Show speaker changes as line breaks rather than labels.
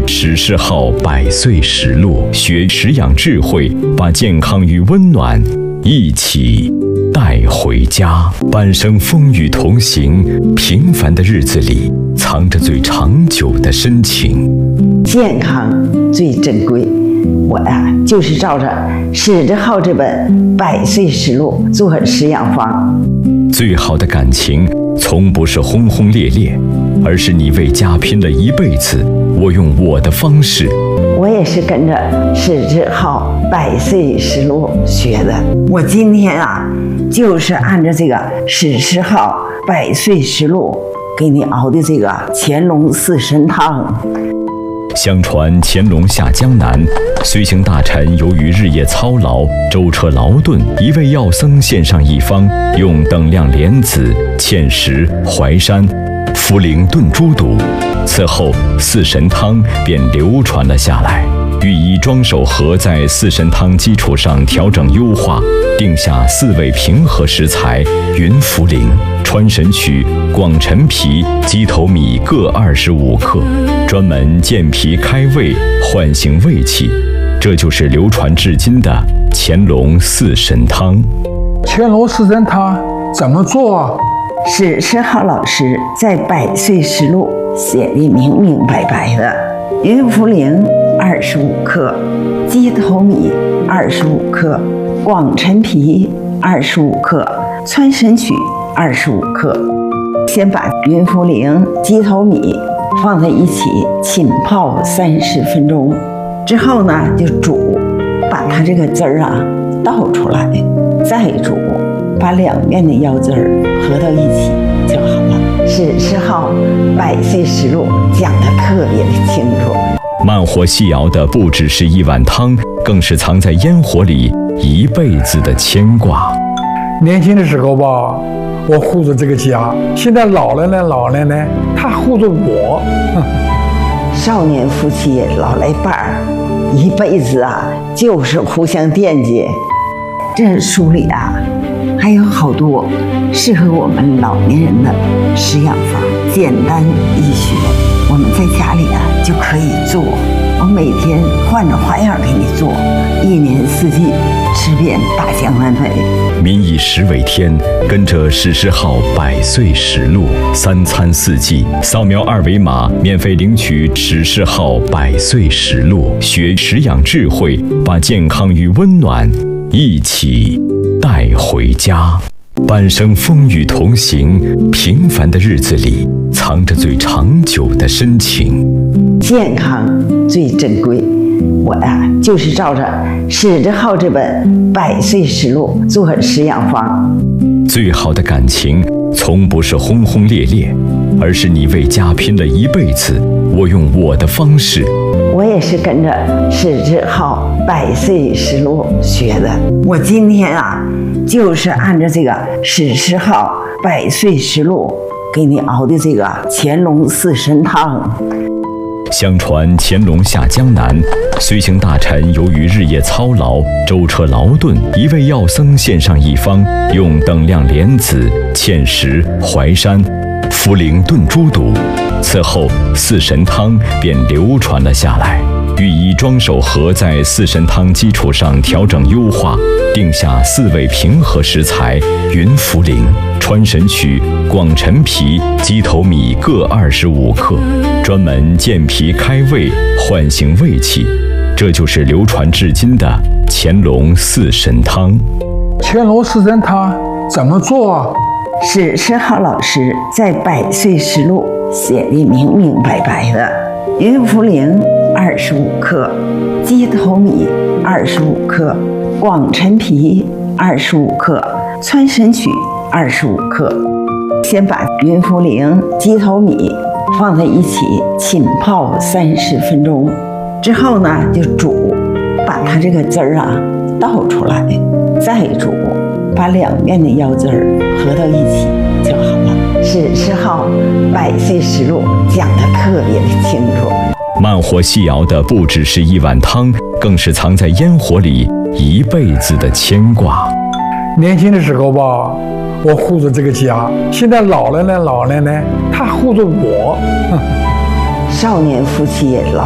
史诗号百岁实录，学食养智慧，把健康与温暖一起带回家。半生风雨同行，平凡的日子里藏着最长久的深情。
健康最珍贵，我就是照着史志浩这本百岁实录做食养方。
最好的感情从不是轰轰烈烈，而是你为家拼了一辈子，我用我的方式。
我也是跟着史志浩百岁实录学的。我今天就是按照这个史志浩百岁实录给你熬的这个乾隆四神汤。
相传乾隆下江南，随行大臣由于日夜操劳，舟车劳顿，一位药僧献上一方，用等量莲子、芡实、淮山、茯苓炖猪肚。此后四神汤便流传了下来。御医庄守和在四神汤基础上调整优化，定下4味平和食材：云茯苓、川神曲、广陈皮、鸡头米各25克，专门健脾开胃，唤醒胃气。这就是流传至今的乾隆四神汤。
乾隆四神汤怎么做啊？
史志浩老师在百岁实录写的明明白白的。云茯苓25克，鸡头米25克，广陈皮25克，川神曲25克。先把云茯苓、鸡头米放在一起浸泡30分钟，之后呢就煮，把它这个汁儿倒出来，再煮，把两面的腰汁儿合到一起就好了。史志浩百岁实录讲得特别的清楚。
慢火细熬的不只是一碗汤，更是藏在烟火里一辈子的牵挂。
年轻的时候吧，我护着这个家；现在老了呢，他护着我。
少年夫妻老来伴儿，一辈子就是互相惦记。这书里还有好多适合我们老年人的食养法，简单易学，我们在家里就可以做。我每天换着花样给你做，一年四季吃遍大江南北。
民以食为天，跟着史志浩百岁实录，3餐4季，扫描2维码免费领取史志浩百岁实录，学食养智慧，把健康与温暖一起带回家。半生风雨同行，平凡的日子里藏着最长久的深情。
健康最珍贵，我就是照着史志浩这本百岁实录做食养方。
最好的感情从不是轰轰烈烈，而是你为家拼了一辈子，我用我的方式。
我也是跟着史志浩百岁实录学的。我今天就是按照这个史志浩百岁实录给你熬的这个乾隆四神汤。
相传乾隆下江南，随行大臣由于日夜操劳，舟车劳顿，一位药僧献上一方，用等量莲子、芡实、淮山、茯苓炖猪肚。此后四神汤便流传了下来。御医庄守和在四神汤基础上调整优化，定下4味平和食材：云茯苓、川神曲、广陈皮、鸡头米各25克，专门健脾开胃，唤醒胃气。这就是流传至今的乾隆四神汤。
乾隆四神汤怎么做啊？
史志浩老师在百岁实录写的明明白白的。云茯苓25克，鸡头米25克，广陈皮25克，川神曲25克。先把云茯苓、鸡头米放在一起浸泡30分钟，之后呢就煮，把它这个汁儿倒出来，再煮，把两面的腰汁儿合到一起就好了。史志浩百岁实录讲得特别的清楚。
慢火细熬的不只是一碗汤，更是藏在烟火里一辈子的牵挂。
年轻的时候吧，我护着这个家；现在老了呢，他护着我。
少年夫妻老